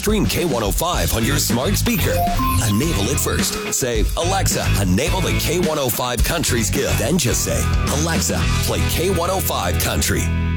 Stream K105 on your smart speaker. Enable it first. Say, Alexa, enable the K105 Country skill. Then just say, Alexa, play K105 Country.